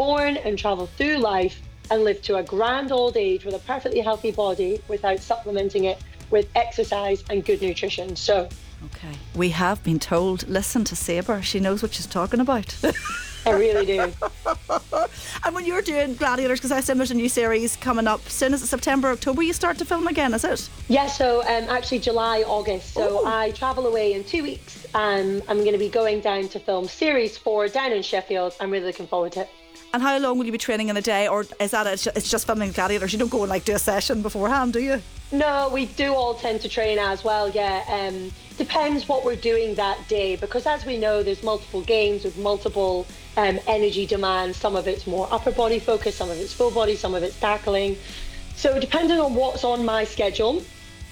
born and travel through life and live to a grand old age with a perfectly healthy body without supplementing it with exercise and good nutrition. So, okay, we have been told, listen to Sabre, she knows what she's talking about. I really do. And when you're doing Gladiators, because I assume there's a new series coming up soon, is it September, October you start to film again, is it? Yeah, so actually July, August. So I travel away in 2 weeks. I'm going to be going down to film series 4 down in Sheffield. I'm really looking forward to it. And how long will you be training in a day, or is that it's just filming Gladiators? You don't go and like do a session beforehand, do you? No, we do all tend to train as well, yeah. Depends what we're doing that day, because as we know, there's multiple games with multiple energy demands. Some of it's more upper body focus, some of it's full body, some of it's tackling. So depending on what's on my schedule,